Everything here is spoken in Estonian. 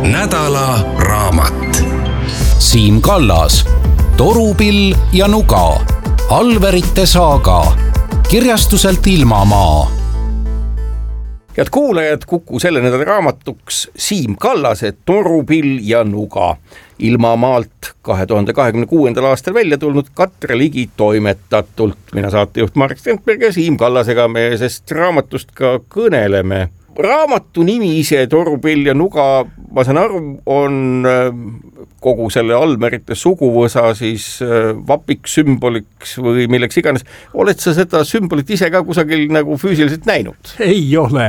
nädala raamat. Siim Kallas, Torupill ja nuga, Alverite saaga, kirjastuselt Ilmamaa. Head kuulajad, Kuku selle nädala raamatuks Siim Kallase Torupill ja nuga. Ilmamaalt 2026. aastal välja tulnud Katre Ligi toimetatult. Mina saatejuht Marek Strandberg ja Siim Kallasega me sest raamatust ka kõneleme. Raamatu nimi ise, Torupill ja nuga, ma saan aru, on kogu selle Almerite suguvõsa siis vapiks, sümboliks või milleks iganes. Oled sa seda sümbolit ise ka kusagil nagu füüsiliselt näinud? Ei ole.